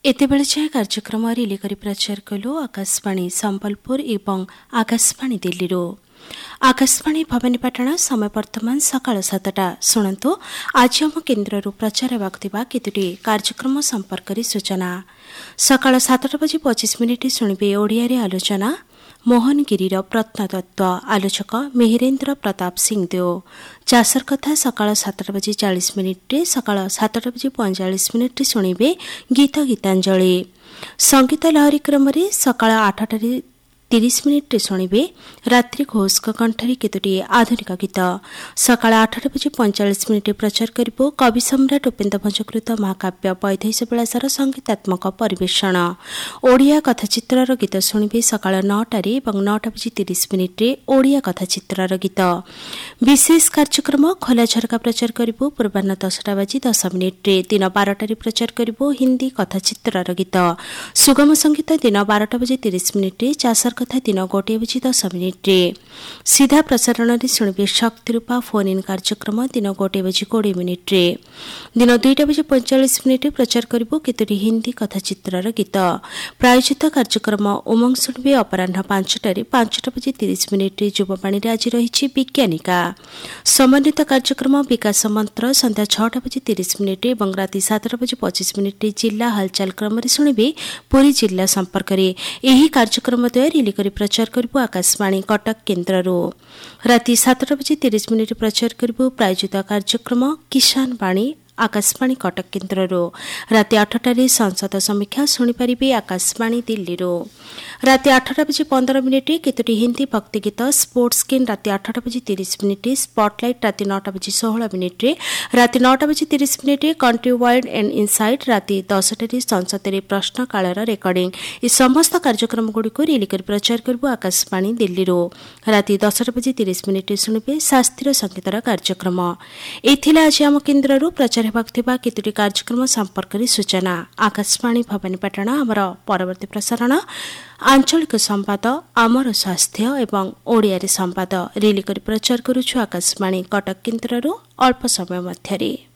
एतेबेले छाया कार्यक्रम रिले करी प्रचार कलु आकाशवाणी संबलपुर एवं आकाशवाणी दिल्ली। आकाशवाणी भवानीपाटना समय वर्तमान सकाळ 7टा। शुणु आज आम केन्द्र प्रचार होगा केतोटी कार्यक्रम संपर्क सूचना। सकाळ 7टा बजी 25 मिनिट शुणिबे ओडिया रे आलोचना। मोहनगिरीर प्रत्नतत्व आलोचक मेहरेन्द्र प्रताप सिंहदेव। चाषर कथा सकाळ 7टा बजी 40 मिनिट। सकाळ 7टा बजी 45 मिनिट शुणिबे गीत गीतांजलि। संगीत लहरी क्रम सकाळ 8टा 30 मिनिट शुणिबे रात्रि घोषक कंठरी केतोटी आधुनिक गीत। सकाळ 8टा बजी 45 मिनिट प्रचार करिबो कवि सम्राट उपेन्द्र भंजकृत महाकाव्य पैधैस विलासर संगीतात्मक परिवेषण। ओडिया कथाचित्रर गीत शुणिबे सकाळ 9टारे एवं 9टा बजी 30 मिनिट ओडिया कथाचित्रर गीत। विशेष कार्यक्रम खोला झरका प्रचार करिबो पूर्वाह्न 10टा बजी 10 मिनिट। दिन 12टारे प्रचार करिबो हिंदी कथाचित्रर गीत। सुगम संगीत दिन 12टा बजी 30 मिनिट। चाषर कथा दिन 1 बजी 10 मिनिट। सीधा प्रसारण में शुणिबे शक्तिरूपा फोन इन कार्यक्रम दिन 1 बजी 20 मिनिट। दिन 2टा बजी 45 मिनिट प्रचार करिबो केतोटी हिंदी कथाचित्रर गीत। प्रायोजित कार्यक्रम उमंग शुणिबे अपराह्न 5टारे 5टा बजी 30 मिनिट। युववाणी आज रही विज्ञानिका। समन्वित कार्यक्रम विकास मंत्र संध्या 6टा बजी 30 मिनिट और राति 7टा बजी 25 मिनिट जिला हालचाल क्रम शुणिबे पुरी जिला संपर्क में। यही कार्यक्रम द्वय रिली प्रचार करिबो आकाशवाणी कटक केन्द्र। राति 7टा बजी 30 मिनिट प्रचार करिबो प्रायोजित कार्यक्रम किसान वाणी आकाशवाणी कटक केन्द्र। राति 8टारे संसद समीक्षा शुणिपारे आकाशवाणी दिल्ली। राति 8टा बजी 15 मिनिट केतोटी हिंदी भक्ति गीत। स्पोर्ट्स स्किन राति 8टा बजी 30 मिनिट। स्पॉटलाइट राति 9टा बजी 16 मिनिट। राति 9टा बजी 30 minute country wide and insight. राति 10टारे संसद रे प्रश्नकालर रेकर्डिंग। ये समस्त कार्यक्रम गुड़िक रिली कर प्रचार करिबो आकाशवाणी दिल्ली। राति 10टा बजी 30 मिनिट शुणिबे शास्त्रीय संगीतर कार्यक्रम। एथिला आज आम केन्द्र प्रचार होगा केतोटी कार्यक्रम संपर्क सूचना। आकाशवाणी भवानीपाटना आमर परवर्ती प्रसारण आंचलिक संवाद आमर स्वास्थ्य एवं ओडिया रे संवाद रिली कर प्रचार करुछु आकाशवाणी कटक केन्द्र अल्प समय मध्यरे।